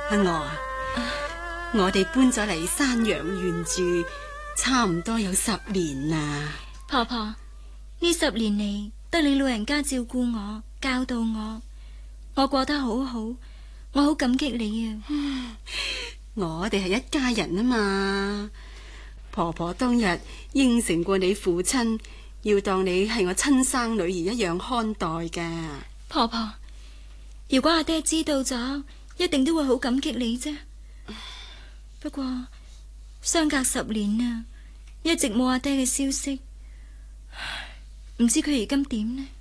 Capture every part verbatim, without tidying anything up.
阿娥啊，我哋搬咗嚟山羊縣住，差唔多有十年啦。 婆婆，呢十年嚟得你老人家照顧我，教導我，我過得好好，我好感激你啊。 嗯，我哋係一家人啊嘛。婆婆當日應承過你父親，要當你係我親生女兒一樣看待噶。 婆婆，如果阿爹知道咗，一定都會好感激你啫。不過相隔十年啊，一直冇阿爹嘅消息，唔知佢而今點呢？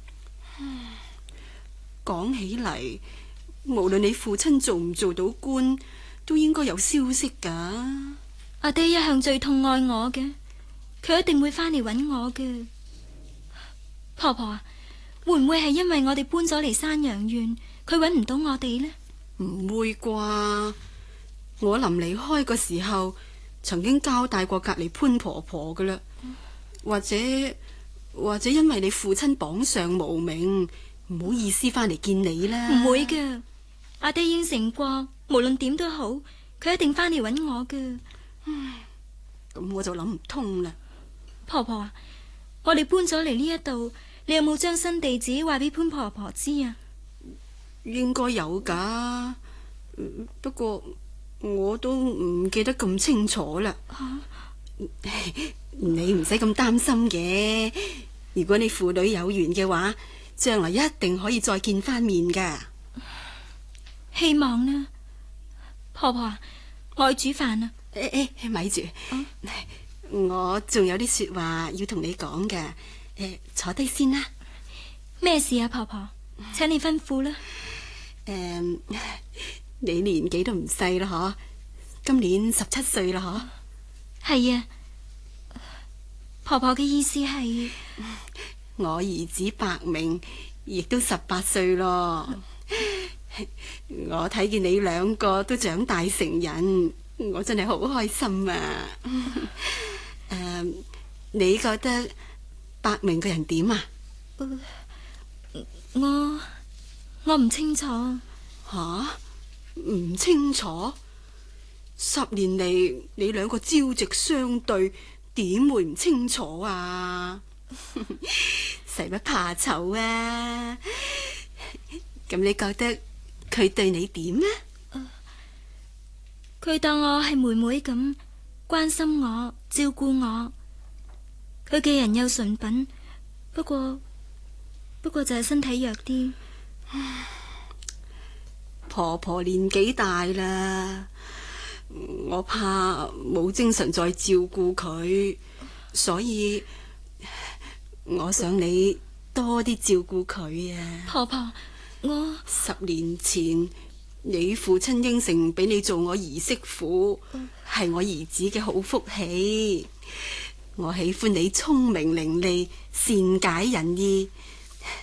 講起嚟，無論你父親做唔做到官，都應該有消息噶。 阿爹一向最痛愛我嘅，佢一定會翻嚟揾我嘅。婆婆啊，會唔會係因為我哋搬咗嚟山羊縣，佢揾唔到我哋呢？ 唔會啩？我臨離開個時候，曾經交代過隔籬潘婆婆噶啦，或者或者因為你父親榜上無名，唔好意思翻嚟見你啦。 唔會噶，阿爹應承過，無論點都好，佢一定翻嚟揾我噶。 唉，咁我就諗唔通啦。 婆婆啊，我哋搬咗嚟呢一度，你有冇將新地址話俾潘婆婆知啊？ 應該有噶，不過我都唔記得咁清楚啦。 啊， 你唔使咁擔心嘅，如果你父女有緣嘅話，將來一定可以再見翻面噶。 希望啦。婆婆啊，我去煮飯啊。 誒誒，咪住， 啊， 我仲有啲說話要同你講嘅。誒，坐低先啦。 咩事啊，婆婆？請你吩咐啦。 誒，你年紀都唔細啦，嗬？今年十七歲啦，嗬？ 係啊。婆婆嘅意思係， 我兒子白明亦都十八歲咯。我睇見你兩個都長大成人，我真係好開心啊。誒，你覺得白明個人點啊？ 我我唔清楚。 吓？唔清楚？十年嚟你兩個朝夕相對，點會唔清楚啊？使乜怕醜啊？咁你覺得佢對你點啊？ 佢當我係妹妹咁，關心我，照顧我。佢嘅人又純品，不過不過就係身體弱啲。 婆婆年紀大啦，我怕冇精神再照顧佢，所以我想你多啲照顧佢啊。 婆婆，我十年前你父親應承俾你做我兒媳婦，係我兒子嘅好福氣。我喜歡你聰明伶俐，善解人意，